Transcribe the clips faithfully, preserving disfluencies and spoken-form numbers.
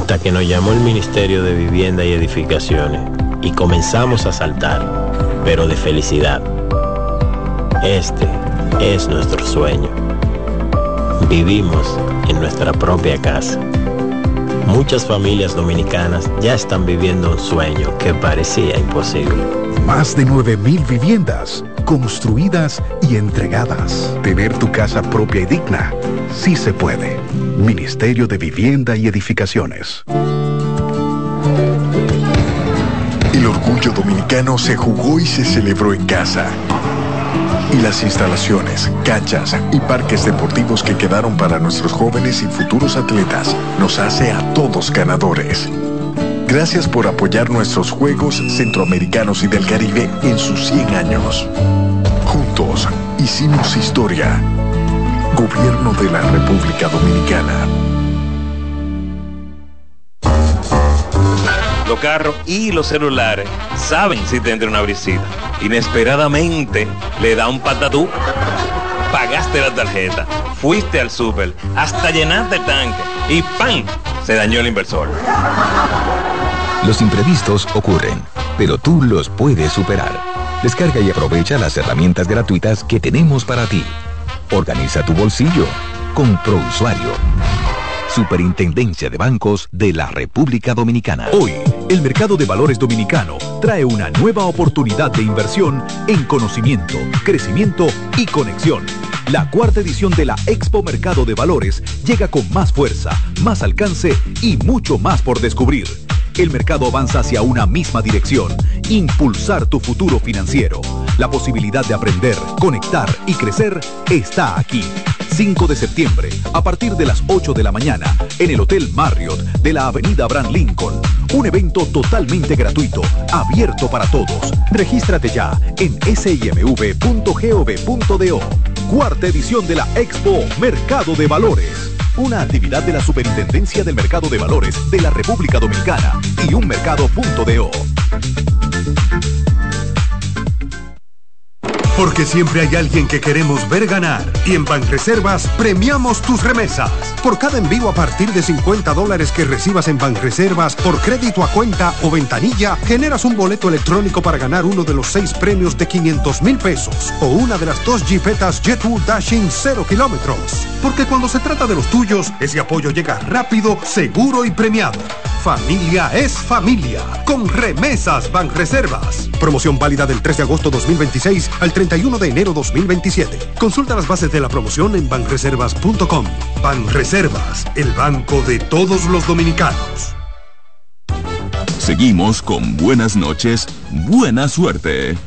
hasta que nos llamó el Ministerio de Vivienda y Edificaciones y comenzamos a saltar, pero de felicidad. Este es nuestro sueño. Vivimos en nuestra propia casa. Muchas familias dominicanas ya están viviendo un sueño que parecía imposible. Más de nueve mil viviendas construidas y entregadas. Tener tu casa propia y digna, sí se puede. Ministerio de Vivienda y Edificaciones. El orgullo dominicano se jugó y se celebró en casa. Y las instalaciones, canchas y parques deportivos que quedaron para nuestros jóvenes y futuros atletas nos hace a todos ganadores. Gracias por apoyar nuestros Juegos Centroamericanos y del Caribe en sus cien años. Juntos hicimos historia. Gobierno de la República Dominicana. Los carros y los celulares saben si te entra una brisita. Inesperadamente le da un patatú. Pagaste la tarjeta, fuiste al súper, hasta llenaste el tanque y ¡pam! Se dañó el inversor. Los imprevistos ocurren, pero tú los puedes superar. Descarga y aprovecha las herramientas gratuitas que tenemos para ti. Organiza tu bolsillo con ProUsuario. Superintendencia de Bancos de la República Dominicana. Hoy, el mercado de valores dominicano trae una nueva oportunidad de inversión en conocimiento, crecimiento y conexión. La cuarta edición de la Expo Mercado de Valores llega con más fuerza, más alcance y mucho más por descubrir. El mercado avanza hacia una misma dirección: impulsar tu futuro financiero. La posibilidad de aprender, conectar y crecer está aquí. cinco de septiembre, a partir de las ocho de la mañana, en el Hotel Marriott de la Avenida Abraham Lincoln. Un evento totalmente gratuito, abierto para todos. Regístrate ya en simv punto gov punto do. Cuarta edición de la Expo Mercado de Valores. Una actividad de la Superintendencia del Mercado de Valores de la República Dominicana y unmercado.do. Porque siempre hay alguien que queremos ver ganar. Y en Banreservas premiamos tus remesas. Por cada envío a partir de cincuenta dólares que recibas en Banreservas por crédito a cuenta o ventanilla, generas un boleto electrónico para ganar uno de los seis premios de quinientos mil pesos o una de las dos jipetas Jet-two Dashing cero kilómetros. Porque cuando se trata de los tuyos, ese apoyo llega rápido, seguro y premiado. Familia es familia. Con Remesas Banreservas. Promoción válida del tres de agosto dos mil veintiséis al treinta y uno de enero dos mil veintisiete. Consulta las bases de la promoción en banreservas punto com. Banreservas, el banco de todos los dominicanos. Seguimos con Buenas noches, buena suerte.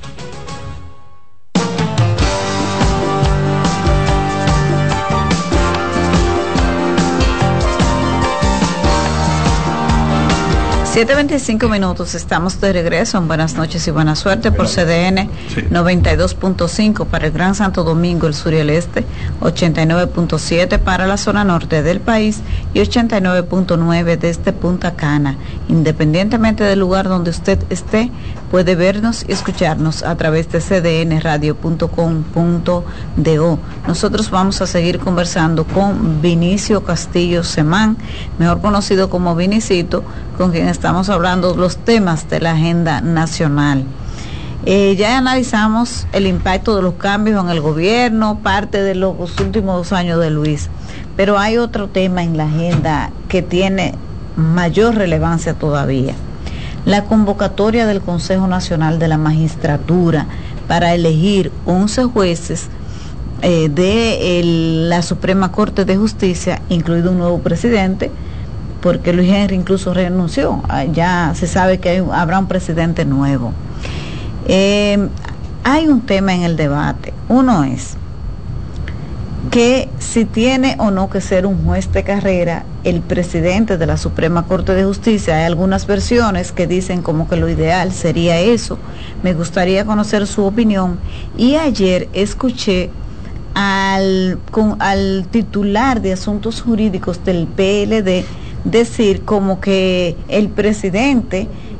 siete veinticinco minutos, estamos de regreso en Buenas noches y buena suerte por C D N sí. noventa y dos punto cinco para el Gran Santo Domingo, el sur y el este, ochenta y nueve punto siete para la zona norte del país y ochenta y nueve punto nueve desde Punta Cana. Independientemente del lugar donde usted esté, puede vernos y escucharnos a través de c d n radio punto com punto do. Nosotros vamos a seguir conversando con Vinicio Castillo Semán, mejor conocido como Vinicito, con quien estamos hablando los temas de la agenda nacional. Eh, ya analizamos el impacto de los cambios en el gobierno, parte de los últimos dos años de Luis, pero hay otro tema en la agenda que tiene mayor relevancia todavía: la convocatoria del Consejo Nacional de la Magistratura para elegir once jueces eh, de el, la Suprema Corte de Justicia, incluido un nuevo presidente, porque Luis Henry incluso renunció. Ya se sabe que hay, habrá un presidente nuevo. Eh, hay un tema en el debate. Uno es que si tiene o no que ser un juez de carrera el presidente de la Suprema Corte de Justicia. Hay algunas versiones que dicen como que lo ideal sería eso. Me gustaría conocer su opinión. Y ayer escuché al, con, al titular de Asuntos Jurídicos del P L D decir como que el presidente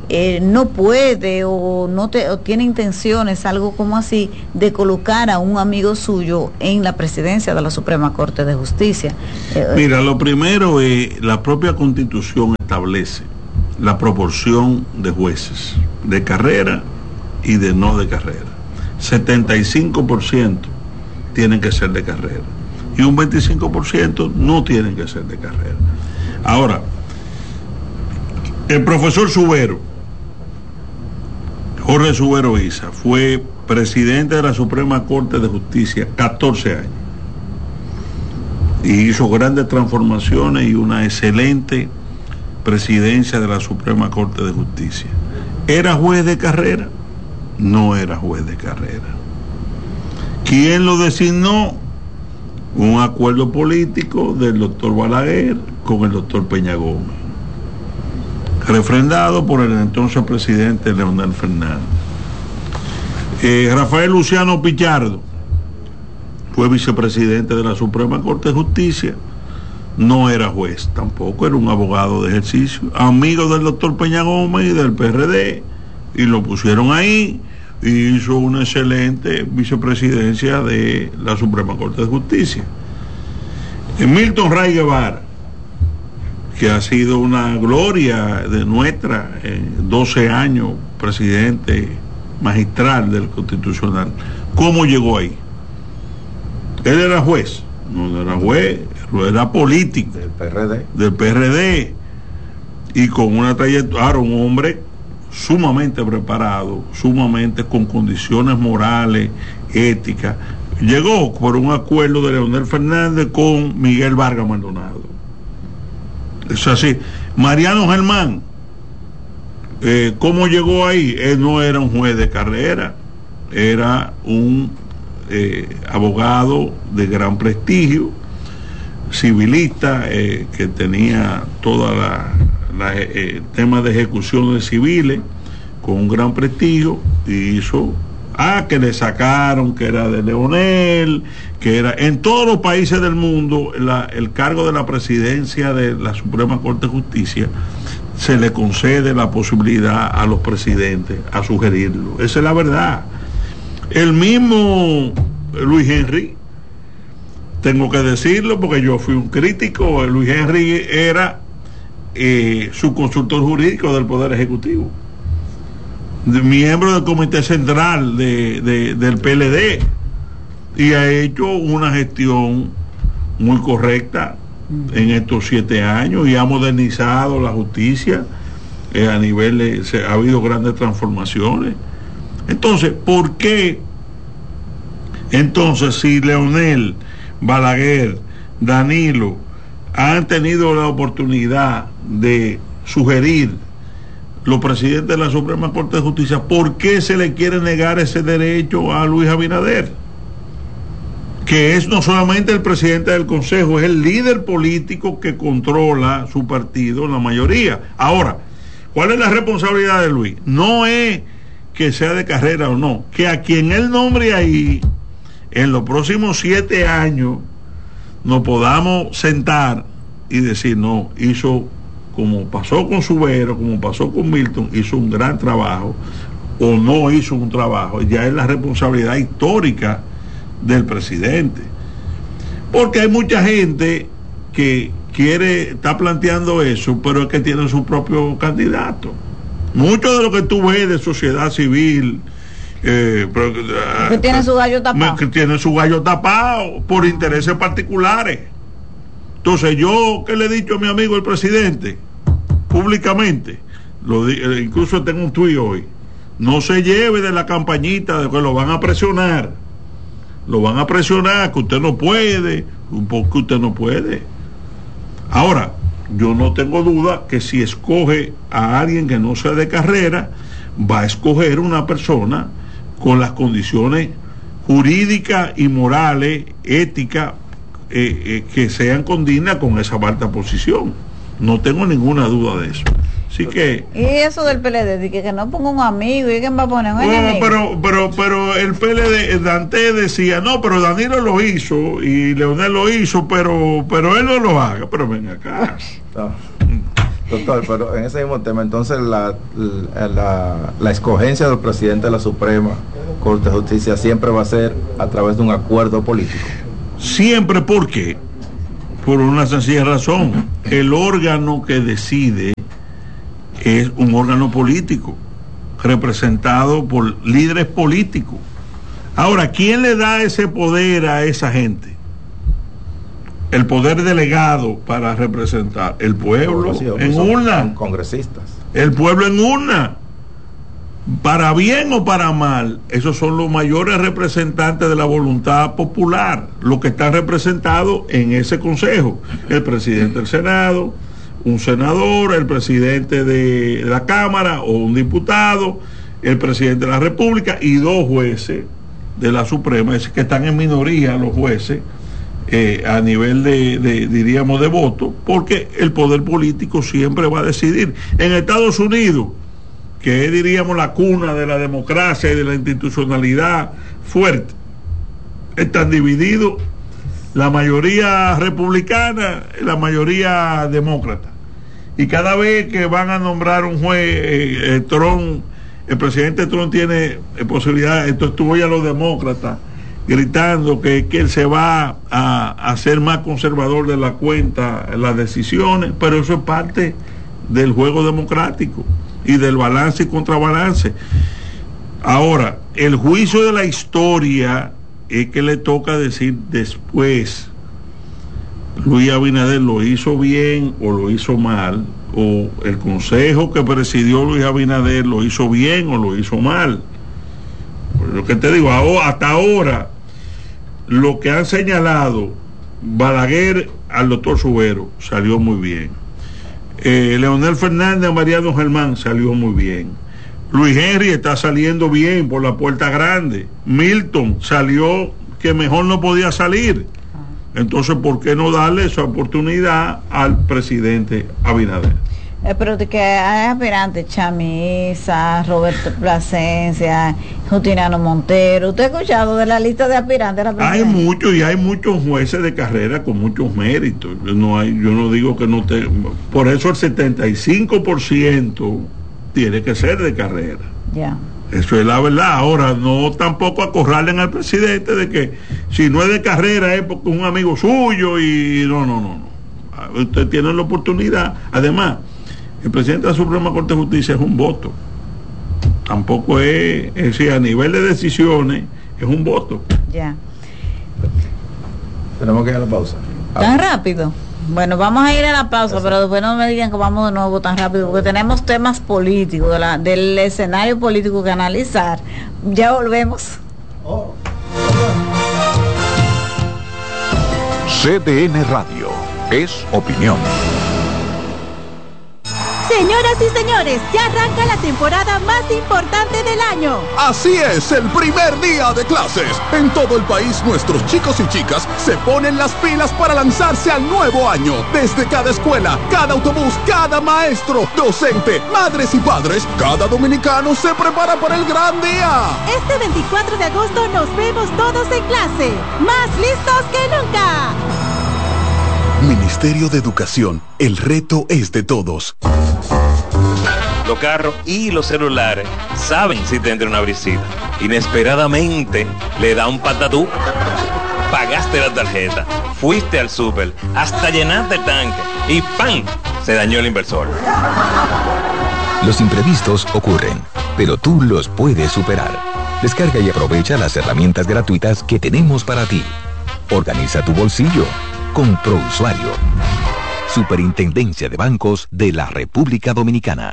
eh, no puede o no te, o tiene intenciones, algo como así, de colocar a un amigo suyo en la presidencia de la Suprema Corte de Justicia? Eh, Mira, lo primero es, la propia Constitución establece la proporción de jueces de carrera y de no de carrera. setenta y cinco por ciento tienen que ser de carrera y un veinticinco por ciento no tienen que ser de carrera. Ahora, el profesor Subero, Jorge Subero Isa, fue presidente de la Suprema Corte de Justicia catorce años y hizo grandes transformaciones y una excelente presidencia de la Suprema Corte de Justicia. ¿Era juez de carrera? No era juez de carrera. ¿Quién lo designó? Un acuerdo político del doctor Balaguer con el doctor Peña Gómez, refrendado por el entonces presidente Leonel Fernández. Eh, Rafael Luciano Pichardo fue vicepresidente de la Suprema Corte de Justicia, no era juez, tampoco era un abogado de ejercicio, amigo del doctor Peña Gómez y del P R D, y lo pusieron ahí, y hizo una excelente vicepresidencia de la Suprema Corte de Justicia. Milton Ray Guevara, que ha sido una gloria de nuestra, eh, doce años presidente magistral del Constitucional. ¿Cómo llegó ahí? Él era juez, no, no era juez, era político del P R D, del P R D, y con una trayectoria, un hombre sumamente preparado, sumamente con condiciones morales, éticas. Llegó por un acuerdo de Leonel Fernández con Miguel Vargas Maldonado. Es así. Mariano Germán, eh, ¿cómo llegó ahí? Él no era un juez de carrera, era un eh, abogado de gran prestigio, civilista, eh, que tenía toda la La, eh, temas de ejecuciones civiles con un gran prestigio, y hizo, ah, que le sacaron que era de Leonel, que era, en todos los países del mundo la, el cargo de la presidencia de la Suprema Corte de Justicia se le concede la posibilidad a los presidentes a sugerirlo. Esa es la verdad. El mismo Luis Henry, tengo que decirlo porque yo fui un crítico, Luis Henry era Eh, su consultor jurídico del Poder Ejecutivo, de, miembro del Comité Central de, de, del P L D, y ha hecho una gestión muy correcta en estos siete años y ha modernizado la justicia eh, a nivel de, se, ha habido grandes transformaciones. Entonces, ¿por qué entonces si Leonel, Balaguer, Danilo han tenido la oportunidad de sugerir los presidentes de la Suprema Corte de Justicia, por qué se le quiere negar ese derecho a Luis Abinader, que es no solamente el presidente del Consejo, es el líder político que controla su partido, la mayoría? Ahora, ¿cuál es la responsabilidad de Luis? No es que sea de carrera o no, que a quien él nombre ahí en los próximos siete años nos podamos sentar y decir, no, hizo, como pasó con Subero, como pasó con Milton, hizo un gran trabajo, o no hizo un trabajo. Ya es la responsabilidad histórica del presidente, porque hay mucha gente que quiere, está planteando eso, pero es que tiene su propio candidato. Mucho de lo que tú ves de sociedad civil, Eh, pero, que tiene su gallo tapado, que tiene su gallo tapado por intereses particulares. Entonces yo, que le he dicho a mi amigo el presidente públicamente, lo di, incluso tengo un tuit hoy, no se lleve de la campañita de que lo van a presionar, lo van a presionar, que usted no puede, porque usted no puede. Ahora, yo no tengo duda que si escoge a alguien que no sea de carrera, va a escoger una persona con las condiciones jurídicas y morales, éticas, eh, eh, que sean condignas con esa alta posición. No tengo ninguna duda de eso. Así que... Y eso del P L D, que, que no ponga un amigo, ¿y quién va a poner un no, enemigo? Pero, pero, pero el P L D, Dante decía, no, pero Danilo lo hizo y Leonel lo hizo, pero, pero él no lo haga. Pero ven acá. Doctor, pero en ese mismo tema, entonces la, la, la, la escogencia del presidente de la Suprema Corte de Justicia siempre va a ser a través de un acuerdo político. Siempre, ¿por qué? Por una sencilla razón. El órgano que decide es un órgano político, representado por líderes políticos. Ahora, ¿quién le da ese poder a esa gente? El poder delegado para representar el pueblo en urna. Congresistas. El pueblo en urna. Para bien o para mal, esos son los mayores representantes de la voluntad popular, los que están representados en ese consejo. El presidente del Senado, un senador, el presidente de la Cámara o un diputado, el presidente de la República y dos jueces de la Suprema, es que están en minoría los jueces eh, a nivel de, de, diríamos, de voto, porque el poder político siempre va a decidir. En Estados Unidos, que es, diríamos, la cuna de la democracia y de la institucionalidad fuerte, están divididos la mayoría republicana y la mayoría demócrata. Y cada vez que van a nombrar un juez, eh, eh, Trump, el presidente Trump tiene eh, posibilidad, esto estuvo ya los demócratas gritando que, que él se va a, a ser más conservador de la cuenta en las decisiones, pero eso es parte del juego democrático y del balance y contrabalance. Ahora, el juicio de la historia es que le toca decir después, Luis Abinader lo hizo bien o lo hizo mal, o el consejo que presidió Luis Abinader lo hizo bien o lo hizo mal. Por lo que te digo, ahora, hasta ahora, lo que han señalado Balaguer al doctor Subero salió muy bien. Eh, Leonel Fernández a Mariano Germán salió muy bien. Luis Henry está saliendo bien por la puerta grande. Milton salió que mejor no podía salir. Entonces, ¿por qué no darle esa oportunidad al presidente Abinader? Eh, pero de que hay aspirantes, Chamisa, Roberto Plasencia, Justinano Montero. ¿Usted ha escuchado de la lista de aspirantes a la Hay muchos y hay muchos jueces de carrera con muchos méritos. No hay, yo no digo que no te... Por eso el setenta y cinco por ciento tiene que ser de carrera. Ya. Yeah. Eso es la verdad. Ahora, no tampoco acorralen al presidente de que si no es de carrera es porque es un amigo suyo y no, no, no, no. Usted tiene la oportunidad. Además, el presidente de la Suprema Corte de Justicia es un voto. Tampoco es, es decir, a nivel de decisiones, es un voto. Ya. Yeah. Tenemos que ir a la pausa. ¿Tan rápido? Bueno, vamos a ir a la pausa, pero después no me digan que vamos de nuevo tan rápido, porque tenemos temas políticos, de la, del escenario político que analizar. Ya volvemos. Oh. C D N Radio es opinión. Señoras y señores, ya arranca la temporada más importante del año. Así es, el primer día de clases. En todo el país, nuestros chicos y chicas se ponen las pilas para lanzarse al nuevo año. Desde cada escuela, cada autobús, cada maestro, docente, madres y padres, cada dominicano se prepara para el gran día. Este veinticuatro de agosto nos vemos todos en clase, más listos que nunca. Ministerio de Educación, el reto es de todos. Los carros y los celulares saben si te entra una brisita. Inesperadamente le da un patatú. Pagaste la tarjeta, fuiste al súper, hasta llenaste el tanque y ¡pam! Se dañó el inversor. Los imprevistos ocurren, pero tú los puedes superar. Descarga y aprovecha las herramientas gratuitas que tenemos para ti. Organiza tu bolsillo con ProUsuario. Superintendencia de Bancos de la República Dominicana.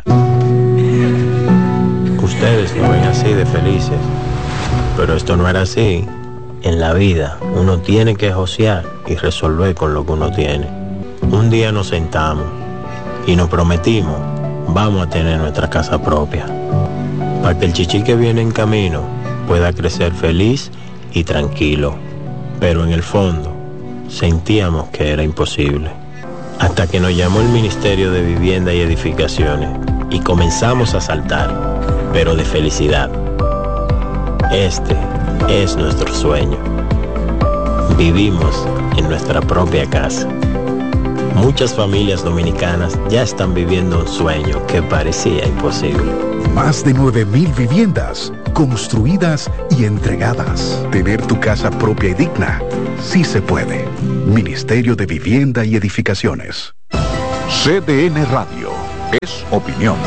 Ustedes lo ven así de felices, pero esto no era así. En la vida uno tiene que josear y resolver con lo que uno tiene. Un día nos sentamos y nos prometimos, vamos a tener nuestra casa propia, para que el chichi que viene en camino pueda crecer feliz y tranquilo. Pero en el fondo sentíamos que era imposible, hasta que nos llamó el Ministerio de Vivienda y Edificaciones y comenzamos a saltar, pero de felicidad. Este es nuestro sueño. Vivimos en nuestra propia casa. Muchas familias dominicanas ya están viviendo un sueño que parecía imposible. Más de nueve mil viviendas construidas y entregadas. Tener tu casa propia y digna, sí se puede. Ministerio de Vivienda y Edificaciones. C D N Radio. Es opinión.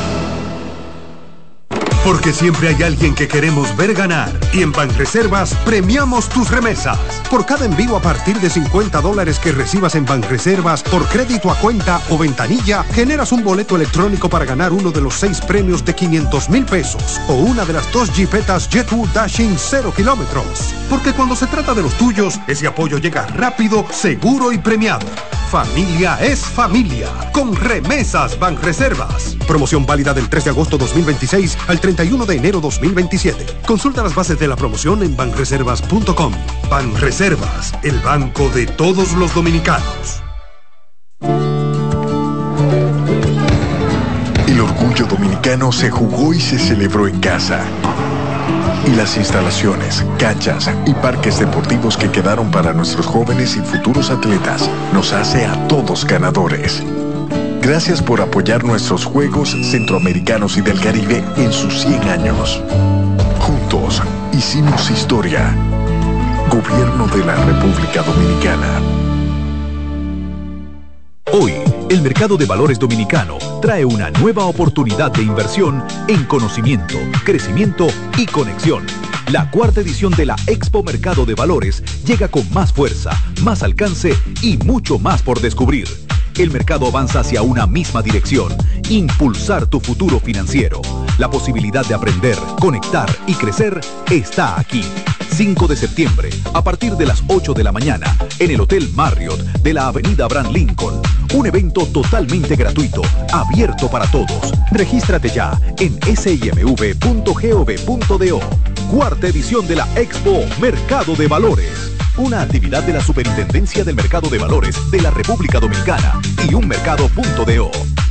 Porque siempre hay alguien que queremos ver ganar. Y en Banreservas premiamos tus remesas. Por cada envío a partir de cincuenta dólares que recibas en Banreservas por crédito a cuenta o ventanilla, generas un boleto electrónico para ganar uno de los seis premios de quinientos mil pesos o una de las dos jipetas Jet dos Dashing cero kilómetros. Porque cuando se trata de los tuyos, ese apoyo llega rápido, seguro y premiado. Familia es familia. Con Remesas Banreservas. Promoción válida del tres de agosto dos mil veintiséis al treinta y uno de enero dos mil veintisiete. Consulta las bases de la promoción en banreservas punto com. Banreservas, el banco de todos los dominicanos. El orgullo dominicano se jugó y se celebró en casa. Y las instalaciones, canchas y parques deportivos que quedaron para nuestros jóvenes y futuros atletas nos hace a todos ganadores. Gracias por apoyar nuestros Juegos Centroamericanos y del Caribe en sus cien años. Juntos hicimos historia. Gobierno de la República Dominicana. Hoy, el mercado de valores dominicano trae una nueva oportunidad de inversión en conocimiento, crecimiento y conexión. La cuarta edición de la Expo Mercado de Valores llega con más fuerza, más alcance y mucho más por descubrir. El mercado avanza hacia una misma dirección: impulsar tu futuro financiero. La posibilidad de aprender, conectar y crecer está aquí. cinco de septiembre, a partir de las ocho de la mañana, en el Hotel Marriott de la Avenida Abraham Lincoln. Un evento totalmente gratuito, abierto para todos. Regístrate ya en simv punto gov punto do. Cuarta edición de la Expo Mercado de Valores. Una actividad de la Superintendencia del Mercado de Valores de la República Dominicana y unmercado.do.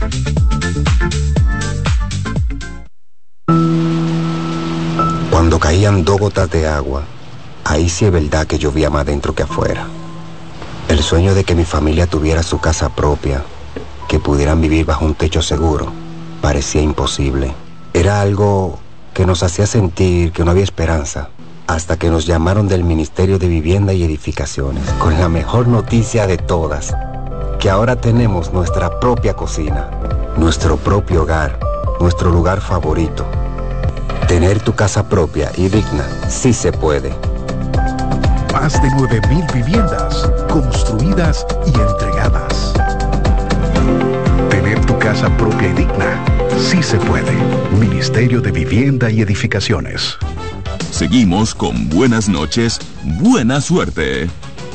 Cuando caían dos gotas de agua, ahí sí es verdad que llovía más dentro que afuera. El sueño de que mi familia tuviera su casa propia, que pudieran vivir bajo un techo seguro, parecía imposible. Era algo que nos hacía sentir que no había esperanza, hasta que nos llamaron del Ministerio de Vivienda y Edificaciones, con la mejor noticia de todas, que ahora tenemos nuestra propia cocina, nuestro propio hogar, nuestro lugar favorito. Tener tu casa propia y digna, sí se puede. Más de nueve mil viviendas construidas y entregadas. Tener tu casa propia y digna, sí se puede. Ministerio de Vivienda y Edificaciones. Seguimos con Buenas noches, buena suerte.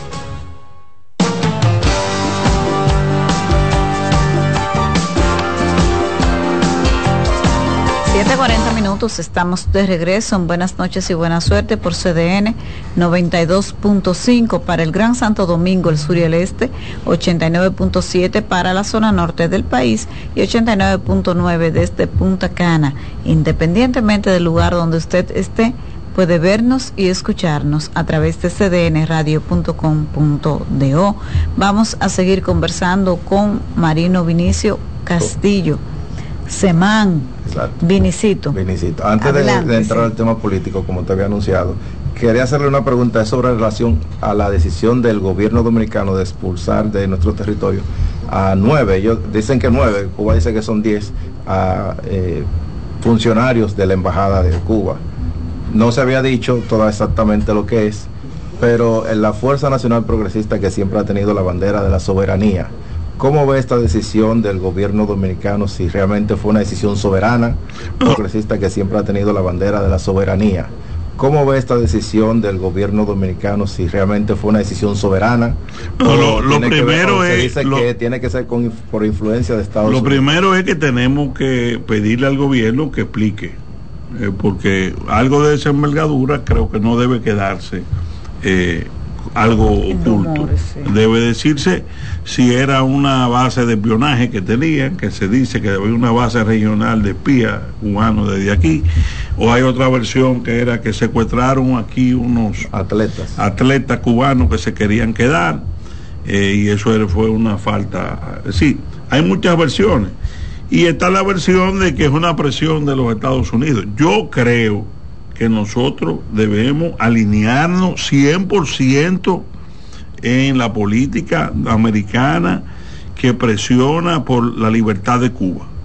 siete cuarenta minutos, estamos de regreso en Buenas noches y buena suerte por C D N noventa y dos punto cinco para el Gran Santo Domingo, el sur y el este, ochenta y nueve punto siete para la zona norte del país y ochenta y nueve punto nueve desde Punta Cana. Independientemente del lugar donde usted esté, puede vernos y escucharnos a través de c d n radio punto com punto do. Vamos a seguir conversando con Marino Vinicio Castillo. Semán, Vinicito. Vinicito. Antes de, de entrar sí. al tema político, como te había anunciado, quería hacerle una pregunta sobre relación a la decisión del gobierno dominicano de expulsar de nuestro territorio a nueve, ellos dicen que nueve, Cuba dice que son diez, a eh, funcionarios de la Embajada de Cuba. No se había dicho todo exactamente lo que es, pero en la Fuerza Nacional Progresista, que siempre ha tenido la bandera de la soberanía, ¿cómo ve esta decisión del gobierno dominicano? Si realmente fue una decisión soberana, progresista que siempre ha tenido la bandera de la soberanía. ¿Cómo ve esta decisión del gobierno dominicano? Si realmente fue una decisión soberana. No, lo, lo primero ver, es... Se dice lo, que tiene que ser con, por influencia de Estados lo Unidos. Lo primero es que tenemos que pedirle al gobierno que explique, eh, porque algo de esa envergadura creo que no debe quedarse eh, algo oculto. Rumores, sí. Debe decirse si era una base de espionaje que tenían, que se dice que había una base regional de espías cubanos desde aquí, o hay otra versión que era que secuestraron aquí unos atletas atletas cubanos que se querían quedar. eh, y eso era, fue una falta. Sí, hay muchas versiones. Y está la versión de que es una presión de los Estados Unidos. Yo creo que nosotros debemos alinearnos cien por ciento en la política americana que presiona por la libertad de Cuba.